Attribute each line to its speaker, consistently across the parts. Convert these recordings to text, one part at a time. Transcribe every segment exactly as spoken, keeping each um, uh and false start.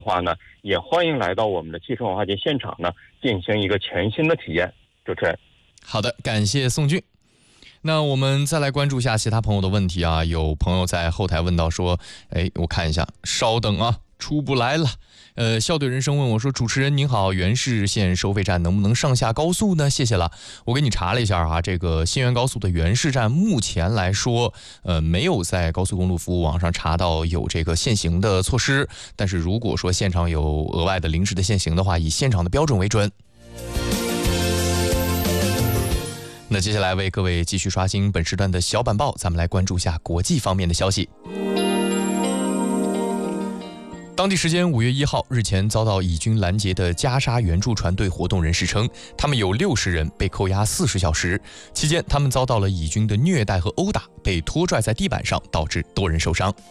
Speaker 1: 话呢，也欢迎来到我们的汽车文化节现场呢，进行一个全新的体验。主持人，
Speaker 2: 好的，感谢宋俊。那我们再来关注一下其他朋友的问题啊。有朋友在后台问到说，哎，我看一下，稍等啊，出不来了。呃，笑对人生问我说，主持人您好，原市线收费站能不能上下高速呢？谢谢了。我给你查了一下啊，这个新源高速的原市站目前来说，呃，没有在高速公路服务网上查到有这个限行的措施，但是如果说现场有额外的临时的限行的话，以现场的标准为准。那接下来为各位继续刷新本时段的小板报，咱们来关注一下国际方面的消息。当地时间五月一号，日前遭到以军拦截的加沙援助船队活动人士称，他们有六十人被扣押四十小时，期间他们遭到了以军的虐待和殴打，被拖拽在地板上，导致多人受伤。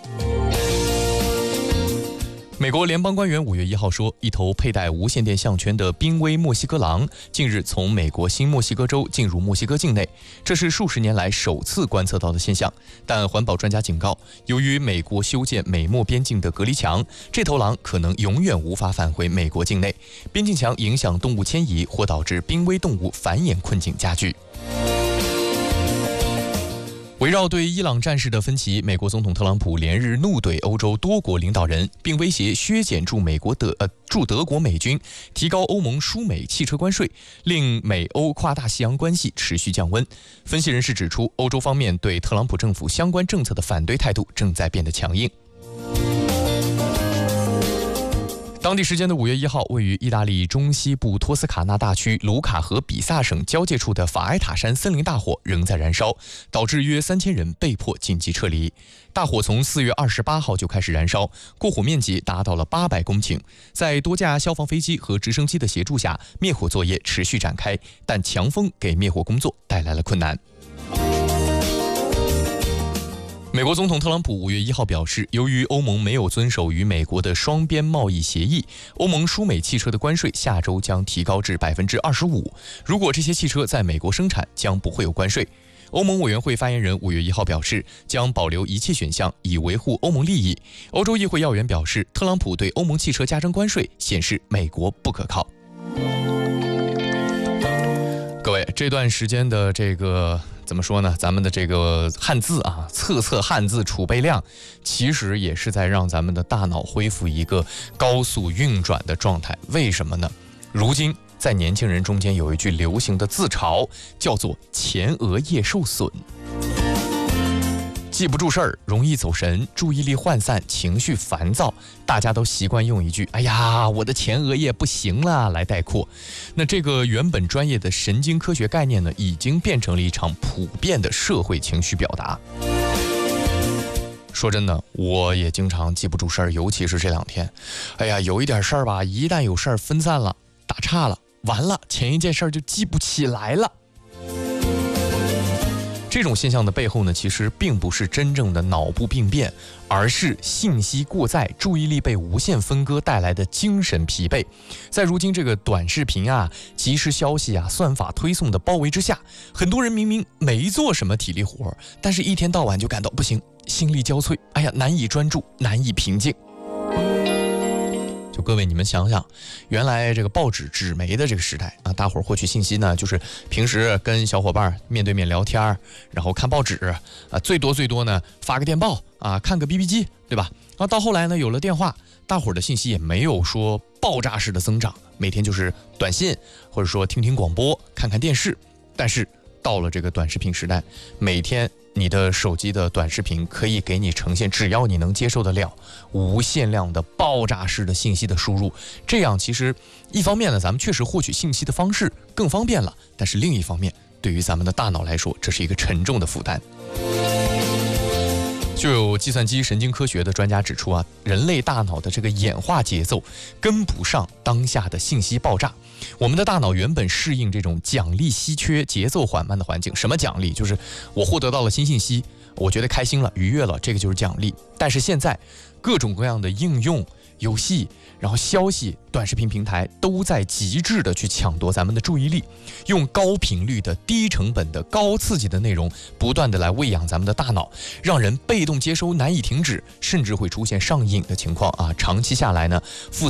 Speaker 2: 美国联邦官员五月一号说，一头佩戴无线电项圈的濒危墨西哥狼近日从美国新墨西哥州进入墨西哥境内，这是数十年来首次观测到的现象。但环保专家警告，由于美国修建美墨边境的隔离墙，这头狼可能永远无法返回美国境内，边境墙影响动物迁移或导致濒危动物繁衍困境加剧。围绕对伊朗战事的分歧，美国总统特朗普连日怒怼欧洲多国领导人，并威胁削减驻美国德呃驻德国美军，提高欧盟输美汽车关税，令美欧跨大西洋关系持续降温。分析人士指出，欧洲方面对特朗普政府相关政策的反对态度正在变得强硬。当地时间的五月一号，位于意大利中西部托斯卡纳大区卢卡和比萨省交界处的法埃塔山森林大火仍在燃烧，导致约三千人被迫紧急撤离。大火从四月二十八号就开始燃烧，过火面积达到了八百公顷。在多架消防飞机和直升机的协助下，灭火作业持续展开，但强风给灭火工作带来了困难。美国总统特朗普五月一号表示，由于欧盟没有遵守与美国的双边贸易协议，欧盟输美汽车的关税下周将提高至百分之二十五。如果这些汽车在美国生产，将不会有关税。欧盟委员会发言人五月一号表示，将保留一切选项以维护欧盟利益。欧洲议会要员表示，特朗普对欧盟汽车加征关税显示美国不可靠。各位，这段时间的这个怎么说呢？咱们的这个汉字啊，册册汉字储备量，其实也是在让咱们的大脑恢复一个高速运转的状态。为什么呢？如今在年轻人中间有一句流行的自嘲，叫做前额叶受损。记不住事儿，容易走神，注意力涣散，情绪烦躁，大家都习惯用一句“哎呀，我的前额叶不行了”来概括。那这个原本专业的神经科学概念呢，已经变成了一场普遍的社会情绪表达。说真的，我也经常记不住事儿，尤其是这两天，哎呀，有一点事儿吧，一旦有事儿分散了，打岔了，完了，前一件事儿就记不起来了。这种现象的背后呢，其实并不是真正的脑部病变，而是信息过载、注意力被无限分割带来的精神疲惫。在如今这个短视频啊、即时消息啊、算法推送的包围之下，很多人明明没做什么体力活，但是一天到晚就感到不行，心力交瘁，哎呀，难以专注，难以平静。就各位你们想想，原来这个报纸纸媒的这个时代啊，大伙儿获取信息呢，就是平时跟小伙伴面对面聊天，然后看报纸啊，最多最多呢发个电报啊，看个 B B 机，对吧？啊，到后来呢有了电话，大伙儿的信息也没有说爆炸式的增长，每天就是短信或者说听听广播、看看电视。但是到了这个短视频时代，每天你的手机的短视频可以给你呈现，只要你能接受得了，无限量的爆炸式的信息的输入。这样其实一方面呢，咱们确实获取信息的方式更方便了，但是另一方面，对于咱们的大脑来说，这是一个沉重的负担。就有计算机神经科学的专家指出啊，人类大脑的这个演化节奏跟不上当下的信息爆炸。我们的大脑原本适应这种奖励稀缺、节奏缓慢的环境。什么奖励？就是我获得到了新信息，我觉得开心了、愉悦了，这个就是奖励。但是现在各种各样的应用游戏，然后消息、短视频平台都在极致的去抢夺咱们的注意力，用高频率的、低成本的、高刺激的内容，不断的来喂养咱们的大脑，让人被动接收，难以停止，甚至会出现上瘾的情况啊！长期下来呢，负